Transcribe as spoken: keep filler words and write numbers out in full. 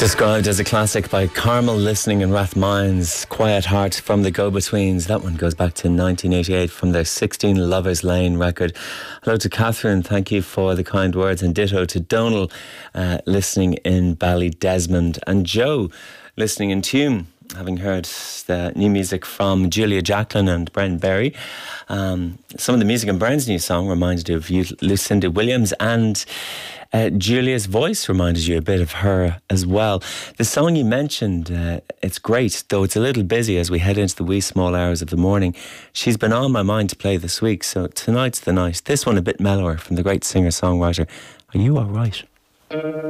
Described as a classic by Carmel Listening and Rathmines, Quiet Heart from the Go-Betweens. That one goes back to nineteen eighty-eight from their sixteen Lovers Lane record. Hello to Catherine, thank you for the kind words, and ditto to Donal, uh, listening in Ballydesmond, and Joe, listening in Tuam, having heard the new music from Julia Jacklin and Bren Berry. Um, some of the music in Bren's new song reminded you of you, Lucinda Williams, and uh, Julia's voice reminded you a bit of her as well. The song you mentioned, uh, it's great, though it's a little busy as we head into the wee small hours of the morning. She's been on my mind to play this week, so tonight's the night. This one a bit mellower from the great singer-songwriter Are You Alright?